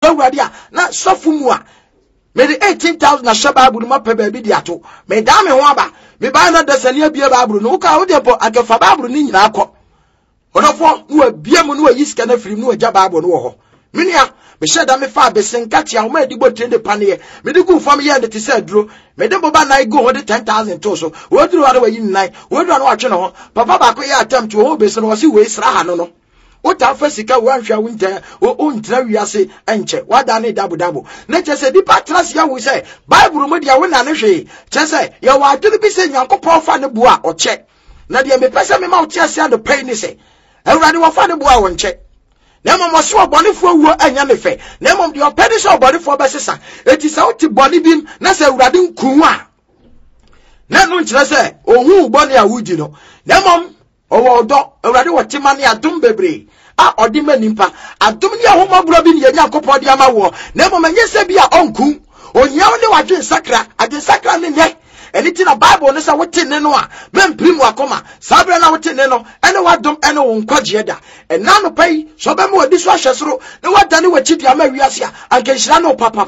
awurade a na sɔfo mu a me de 18,000 na hyɛ Bible ma pɛ baabi di ato me da me ho aba me ba na dasani abie Bible no ka wo de po akafa Bible ni nyina akɔ onofo no abie mu no ayi sika na firi no agya Bible no wɔ hɔ menia me hyɛ da me fa besenkati a wo ma digbo trende paneɛ me de gu fam yɛ de te sɛ duro me de boba na go ho de 10,000 to so wo duru wa de wayi nnan wo duru na wa twe no ho papa ba ko yɛ attempt wo besi no wo si we sra ha no Ota fa sika wanhwa winter o ntra wiase enche wada ne dabo na chese di patras ya wo say Bible mu dia wona ne hwe chese ya wa aduru bi se Nyankopɔn fa ne boa oche na dia me pese me ma oche ase ado pay ni se awurade wo fa ne boa wo nche na mama so obonefo wuo anya ne fe na mama dia opedi so obonefo besesa eti se oti boni bim na se awurade nku a na no nkyere se ohu boni a wudi no na mama owo do awurade wo tema ne adom bebre a odima nimpa adom ne ahoma bro bi ne Nyankopɔn de ama wo na mo manye se bi a onku onyaw ne wadwe sakra adwe sakra ne nye eni ti na Bible ne sa wote ne no a memprim wakoma sabra na wote ne no ene wadom ene wo nkwaje da ena no pai so be mo odi so ahwesoro ne wada ne wachi di ama wiase a anka hira no papa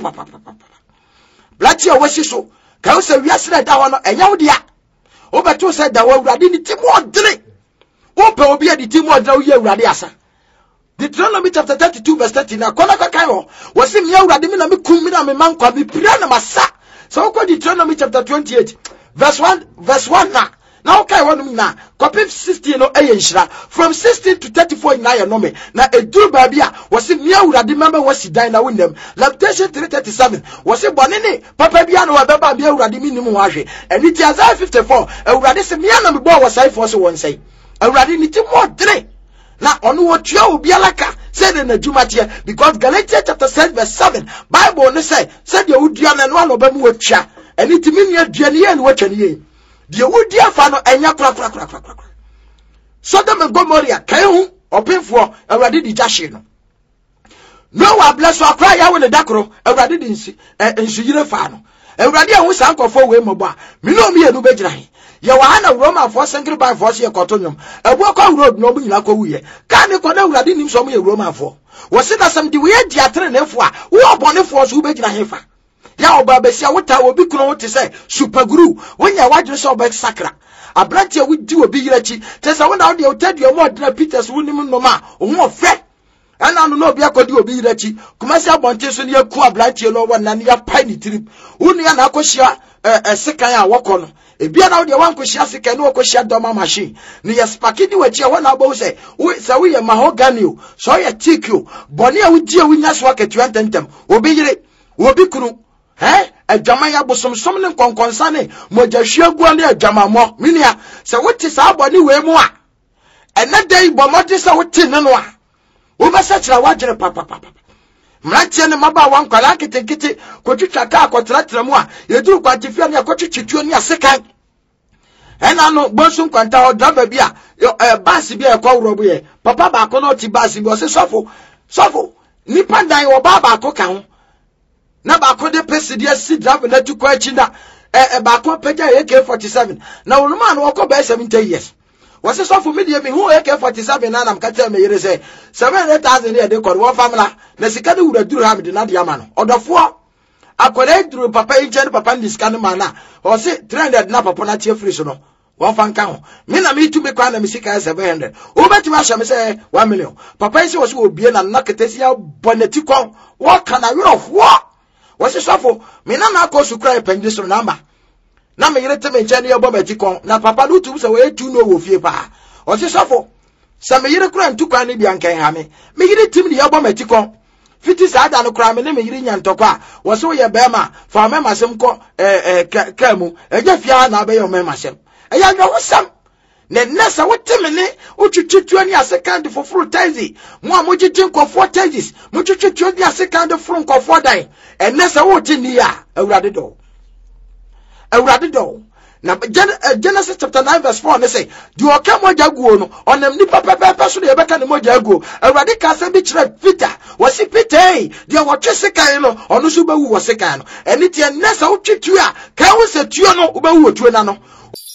blati a wasi so ka wo se wiase na da ho no enya wo dia wo beto se da wo awurade ni ti mo odre wo pe obi adi ti mo odre wo ye awurade asa Deuteronomy chapter 32 verse 30 na kona kakai ho wasi mi awurade mi na me kum mi na me mankwa mi pira na masa so ko Deuteronomy chapter 28 verse 1 na okay wonum na copy 16 no eyenhira from 16 to 34 na ye no me na eduru ba bia wasi mi awurade member wasi dan na wonam Lamentation 3:37 wasi bonene papa bia na wabeba bia awurade mi nim ho ahwe eni ti Isaiah 54 awurade se mi na me bo wasai for so won sai awurade ni ti mo dre na onu wotua obi alaka said in the Jumatia because Galatians chapter 6 verse 7 Bible ne say said the udua na no aloba mu wotua eni timi ne aduane ye ne watwa ne ye de wodia fa no enya kra Sodom and Gomorrah kai hu opinfo awurade di jahye no Noah bless akra ya we ne dakoro awurade di nsi yire fa no awurade ahu sankofo we mobo a me no me enu begira he ye wa na Roma for singri by force ye kotonyom ebu akwa road no bu nyina kwa wuye ka ne kwa na awurade nim so mo ye Roma for wo se na sam di we di atre ne fo a wo obonefo so begira he fa ya oba besia wota obi kuno wote say super guru wonya wadre so oba sakra abranti a wudi obi yirachi tesa wona wo de otadua mo odra Peters wonim no ma wo fe ana no obi akodi obi yirachi kumasi abonte so ne yaku abranti no wona ne ya pai ni trip wonu ya na akohia sekan a wokono ebia na wo de wankohia sekan no wokohia doma machine ne ya spakidi wachi wona abo say we ye mahogany o so ye teak o boni a wudi a wunya so aketua tentem obi yire obi kunu adwama ya bosomsom ne konkonsa ne mojahwiagu ne adwamamo minia se wote sa abone we mu a ena dai bomode se wote ne no a wo besa kira wagere papa mrantie ne maba wankwala ketekete kotwitwa ka akotratra mu a yeduru kwantifia ne akotwitwituo ne asekan ena no bonsu kwanta o driver bia bus bia ekowro ye papa ba ko no ti bus bi o se sofo nipa dan wo baba ko ka ho na ba ko de presidia si driver na tu kwa chi na ba ko peja AK47 na wonuma na woko ba 70 years wase sofo me de me hu AK47 na nam ka tell me yere say 700,000 e de ko wo famila na sika de wura duru ha me de na de ama no odofo akore duru papa inche papa ndi sika no ma na o se 300 na papa na tie free so no wo fa nka ho me na me tu me kwa na me sika 700 o betima ahia me say 1 million papa isi wo so obie na na ketesia boneti kon wo kana werofo wase sofo me na na akosu kra epanje so namba na me yire teme nche ne yobo beti kon na papa do tu so we tu no wo fie pa wase sofo sa me yire kra ntu kwa ne bia nkan ha me yire tim ne yobo beti kon fiti sa ada no kra me ne me yire nya ntokwa wase wo ye bema fa me masem ko kamu eja fia na be yo me masem eya no wosam ne nesa wote me ne otwitwitu ani asekand for fruit taxi mo amogigin ko for taxis mo twitwitu ani asekand for ko for dan enesa wote ni ya awurade do na Genesis chapter 9 verse 4 ne say di oka mojaguo no onam ni papa so de beka ne mojaguo awurade ka se bi kire Peter wasi Peter di wotwe sekan no onu so bawu wo sekan no eni tie nesa wotwitu a ka wo se tuo no wo bawu otuo na no